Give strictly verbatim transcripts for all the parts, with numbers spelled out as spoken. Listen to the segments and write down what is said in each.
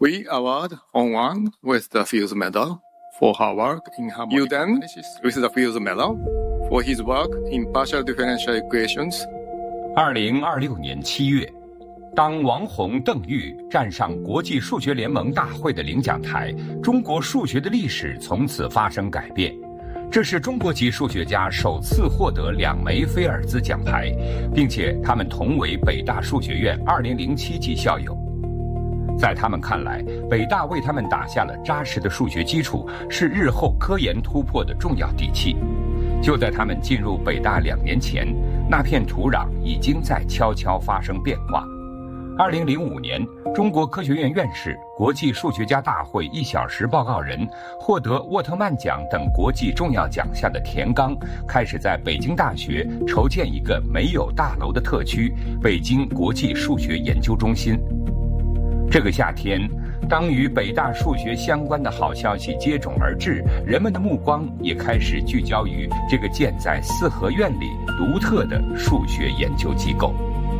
We award Hong Wang with the Fields Medal for her work in harmonic Yu Dan with the Fields Medal for his work in partial differential equations. 二零二六年七月，当王洪、邓玉站上国际数学联盟大会的领奖台，中国数学的历史从此发生改变。这是中国籍数学家首次获得两枚菲尔兹奖牌，并且他们同为北大数学院二零零七级校友。在他们看来，北大为他们打下了扎实的数学基础，是日后科研突破的重要底气。就在他们进入北大两年前，那片土壤已经在悄悄发生变化。二零零五年，中国科学院院士、国际数学家大会一小时报告人、获得沃特曼奖等国际重要奖项的田刚，开始在北京大学筹建一个没有大楼的特区——北京国际数学研究中心。这个夏天，当与北大数学相关的好消息接踵而至，人们的目光也开始聚焦于这个建在四合院里独特的数学研究机构。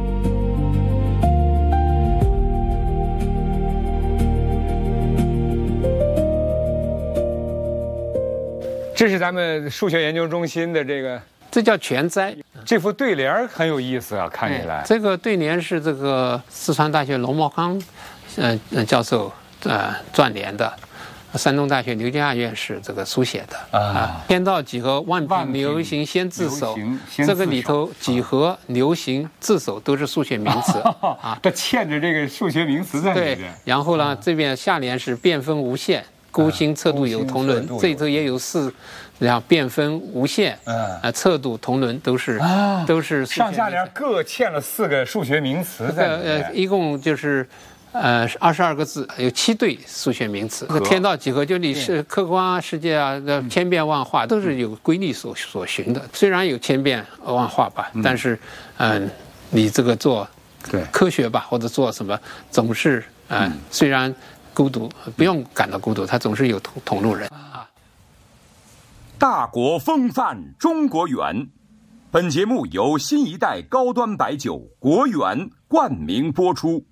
这是咱们数学研究中心的这个， 这叫全摘。 这幅对联很有意思啊，看起来。 这个对联是这个四川大学龙茂康，呃，教授呃撰联的，山东大学刘家院士这个书写的啊。天道几何，万品流行先自首。这个里头几何、流行、自首都是数学名词啊， 它嵌着这个数学名词在里面。 对，然后呢，这边下联是变分无限。孤星测度有同伦，这里头也有四，然后变分无限，呃，测度同伦都是都是上下联各嵌了四个数学名词在里面， 呃，一共就是呃二十二个字，有七对数学名词。这个天道几何就你是客观啊、世界啊的千变万化，都是有规律所所循的。虽然有千变万化吧，但是嗯，你这个做科学吧，或者做什么，总是嗯，虽然。孤独不用感到孤独，他总是有同同路人啊。 大国风范，中国圆。本节目由新一代高端白酒国圆冠名播出。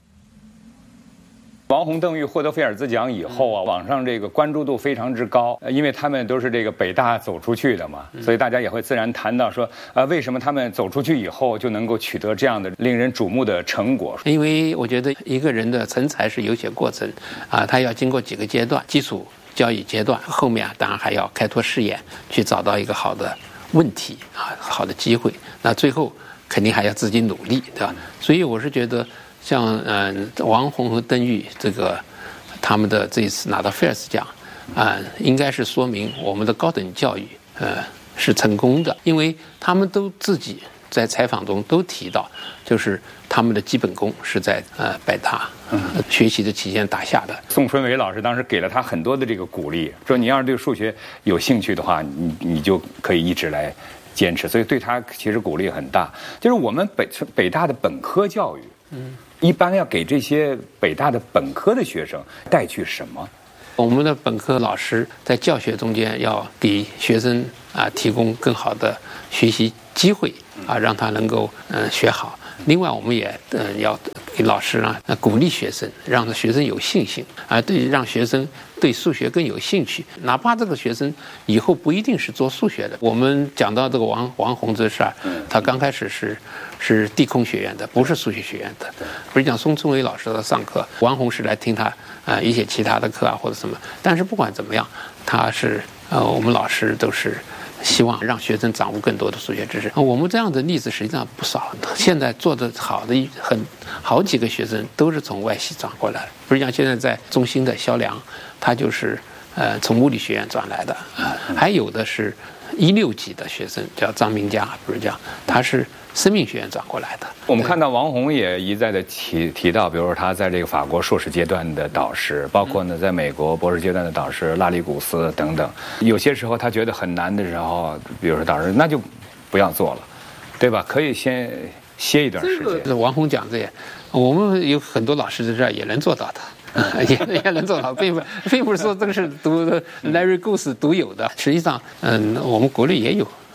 王洪、邓玉获得菲尔兹奖以后啊，网上这个关注度非常之高，因为他们都是这个北大走出去的嘛，所以大家也会自然谈到说，呃，为什么他们走出去以后就能够取得这样的令人瞩目的成果？ 因为我觉得一个人的成才是有些过程啊，他要经过几个阶段，基础教育阶段，后面啊当然还要开拓视野，去找到一个好的问题啊，好的机会，那最后肯定还要自己努力，对吧？所以我是觉得。像嗯、呃、王洪和邓玉这个他们的这一次拿到菲尔兹奖啊、呃，应该是说明我们的高等教育呃是成功的，因为他们都自己在采访中都提到，就是他们的基本功是在呃北大、呃、学习的期间打下的。宋春伟老师当时给了他很多的这个鼓励，说你要是对数学有兴趣的话，你你就可以一直来坚持，所以对他其实鼓励很大。就是我们北北大的本科教育，嗯。一般要给这些北大的本科的学生带去什么？ 我们的本科老师在教学中间要给学生啊提供更好的学习机会啊，让他能够嗯、呃、学好。另外，我们也嗯、呃、要给老师啊鼓励学生，让学生有信心啊，对，让学生对数学更有兴趣。哪怕这个学生以后不一定是做数学的。我们讲到这个王王洪这事儿，他刚开始是。是地空学院的，不是数学学院的。不是讲宋春伟老师的上课，王洪是来听他啊、呃、一些其他的课啊或者什么。但是不管怎么样，他是呃我们老师都是希望让学生掌握更多的数学知识。我们这样的例子实际上不少，现在做得好的很好几个学生都是从外系转过来的。不是讲现在在中兴的肖良，他就是呃从物理学院转来的，呃、还有的是一六级的学生叫张明佳，不是讲他是。生命学院转过来的。 我们看到王洪也一再的提提到，比如说他在这个法国硕士阶段的导师，包括呢在美国博士阶段的导师拉里古斯等等。有些时候他觉得很难的时候，比如说导师那就不要做了，对吧？可以先歇一段时间。 这个、王洪讲这些，我们有很多老师在这儿也能做到的。也也能做到，并不并不是说这个是独 Larry Goose 独有的。实际上，嗯，我们国内也有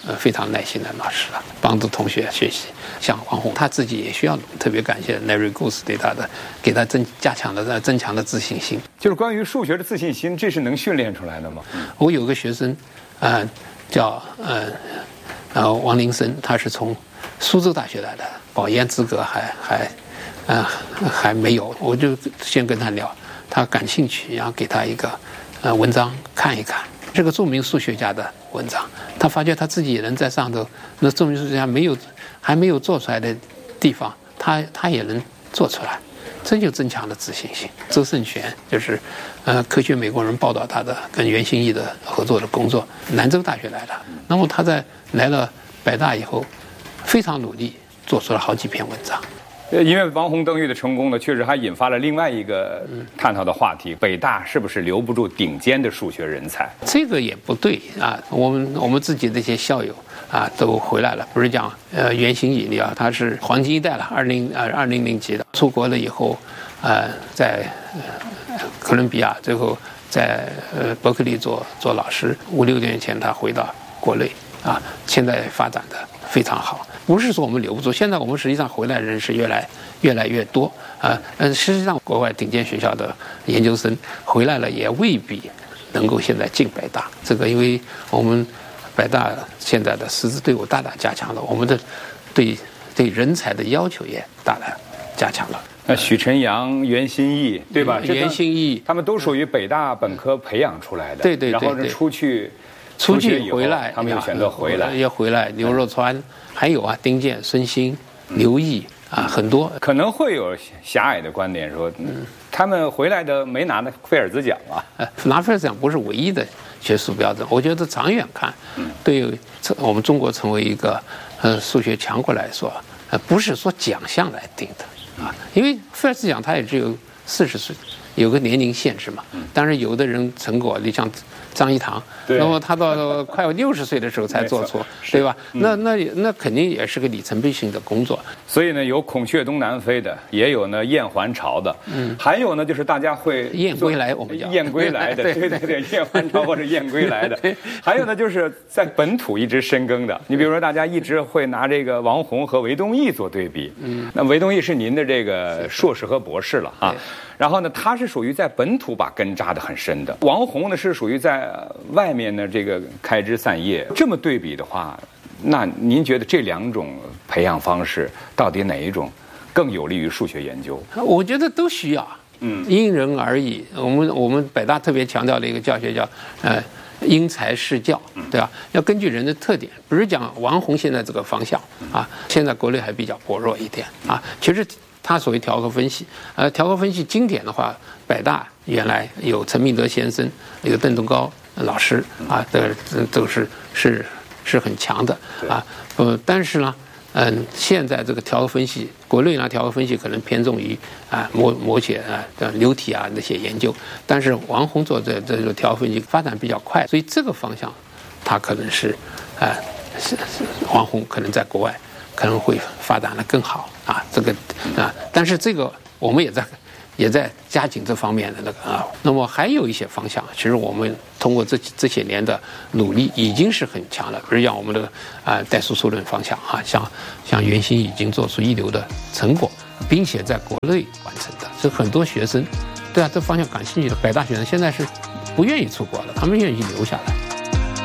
呃非常耐心的老师了，帮助同学学习。像王洪他自己也需要特别感谢 Larry Goose 对他的给他增加强的增强的自信心。 就是关于数学的自信心，这是能训练出来的吗？ 我有个学生，呃，叫呃呃王林森，他是从苏州大学来的，保研资格还还呃还没有，我就先跟他聊，他感兴趣，然后给他一个呃文章看一看。这个著名数学家的文章，他发觉他自己也能在上头，那著名数学家没有还没有做出来的地方，他他也能做出来，这就增强了自信心。周胜全就是呃科学美国人报道他的跟袁心缢的合作的工作，兰州大学来的，那么他在来了北大以后，非常努力，做出了好几篇文章。 呃，因为王洪邓育的成功呢，确实还引发了另外一个探讨的话题：北大是不是留不住顶尖的数学人才？ 这个也不对啊，我们我们自己的一些校友啊都回来了，不是讲呃袁心缢啊，他是黄金一代了，二零呃二零零级的，出国了以后，呃在呃哥伦比亚，最后在呃伯克利做做老师，五六年前他回到国内啊，现在发展的非常好。不是说我们留不住，现在我们实际上回来人是越来越来越多啊。嗯，事实上，国外顶尖学校的研究生回来了，也未必能够现在进北大。这个，因为我们北大现在的师资队伍大大加强了，我们的对对人才的要求也大大加强了。 那许晨阳、袁心缢，对吧？ 袁心缢， 他们都属于北大本科培养出来的。 对对对。 然后是出去。 出去回来， 他们又选择回来， 也回来。刘若川，还有啊，丁健、孙兴、刘毅啊，很多。 可能会有狭隘的观点说，嗯，他们回来的没拿那菲尔兹奖啊。 呃，拿菲尔兹奖不是唯一的学术标准。我觉得长远看，对我们中国成为一个呃数学强国来说，呃，不是说奖项来定的啊，因为菲尔兹奖它也只有四十岁，有个年龄限制嘛。当然，有的人成果，你像张一堂，那么他到快六十岁的时候才做出，对吧？那那那肯定也是个里程碑性的工作。 所以呢，有孔雀东南飞的，也有呢雁还巢的，嗯，还有呢就是大家会雁归来，我们叫雁归来的，对对对，雁还巢或者雁归来的。还有呢就是在本土一直深耕的，你比如说大家一直会拿这个王洪和韦东奕做对比，嗯，那韦东奕是您的这个硕士和博士了啊。然后呢，他是属于在本土把根扎得很深的，王洪呢是属于在外面呢这个开枝散叶。这么对比的话，那您觉得这两种培养方式到底哪一种更有利于数学研究？ 我觉得都需要，嗯，因人而异。我们我们北大特别强调的一个教学叫呃因材施教，对吧？要根据人的特点，不是讲王洪现在这个方向啊，现在国内还比较薄弱一点啊，其实。他所谓调和分析，呃，调和分析经典的话，北大原来有陈明德先生，有邓东高老师啊，这都是是是很强的啊。呃，但是呢，嗯，现在这个调和分析，国内呢调和分析可能偏重于啊模模写啊、流体啊那些研究，但是王洪做这这个调和分析发展比较快，所以这个方向，他可能是啊，是是王洪可能在国外。可能会发展的更好啊，这个啊，但是这个我们也在也在加紧这方面的那个啊。那么还有一些方向，其实我们通过这这些年的努力已经是很强了。比如讲我们的啊代数数论方向啊，像像袁心已经做出一流的成果，并且在国内完成的，所以很多学生对啊这方向感兴趣的北大学生现在是不愿意出国了，他们愿意留下来。